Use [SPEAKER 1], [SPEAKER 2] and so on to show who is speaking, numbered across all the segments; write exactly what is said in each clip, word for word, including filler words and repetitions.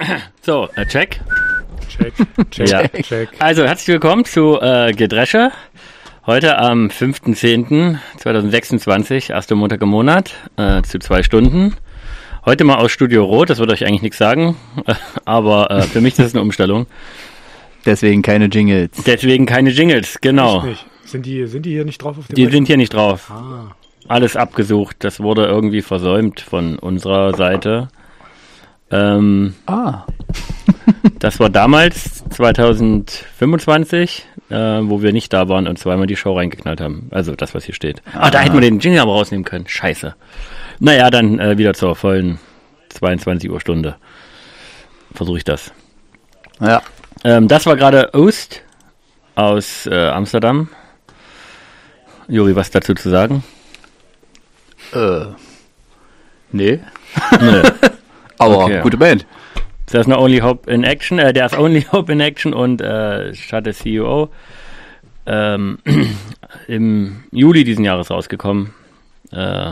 [SPEAKER 1] So, äh, check.
[SPEAKER 2] Check, check,
[SPEAKER 1] Ja.
[SPEAKER 2] check.
[SPEAKER 1] Also, herzlich willkommen zu äh, Gedresche. Heute am fünften zehnten zweitausendsechsundzwanzig, erster Montag im Monat, äh, zu zwei Stunden. Heute mal aus Studio Rot, das wird euch eigentlich nichts sagen, aber äh, für mich ist das eine Umstellung.
[SPEAKER 3] Deswegen keine Jingles.
[SPEAKER 1] Deswegen keine Jingles, genau.
[SPEAKER 2] Echt nicht. Sind die, sind die hier nicht drauf auf dem
[SPEAKER 1] Die
[SPEAKER 2] Rechner?
[SPEAKER 1] sind hier nicht drauf.
[SPEAKER 2] Ah.
[SPEAKER 1] Alles abgesucht, das wurde irgendwie versäumt von unserer Seite. Ähm,
[SPEAKER 3] Ah.
[SPEAKER 1] Das war damals, zweitausendfünfundzwanzig, äh, wo wir nicht da waren und zweimal die Show reingeknallt haben. Also das, was hier steht. Ah, da hätten wir den Jingle aber rausnehmen können. Scheiße. Naja, dann äh, wieder zur vollen zweiundzwanzig Uhr Stunde. Versuche ich das.
[SPEAKER 3] Ja.
[SPEAKER 1] Ähm, das war gerade Oost aus äh, Amsterdam. Juri, was dazu zu sagen?
[SPEAKER 3] Äh. Nee.
[SPEAKER 1] Nö.
[SPEAKER 3] Aber
[SPEAKER 1] Okay.
[SPEAKER 3] gute Band.
[SPEAKER 1] There's no Only Hope in Action, äh, There's Only Hope in Action und äh, Shut C E O ähm, im Juli diesen Jahres rausgekommen. Äh, A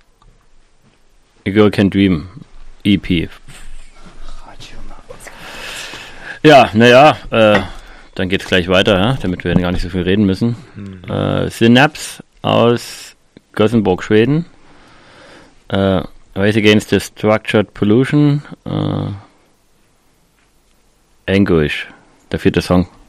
[SPEAKER 1] Girl Can Dream E P. Ja, naja, äh, dann geht's gleich weiter, ja, damit wir gar nicht so viel reden müssen. Mhm. Äh, Synapse aus Gothenburg, Schweden. Äh, Race Against the Structured Pollution. Äh, Anguish, der vierte Song.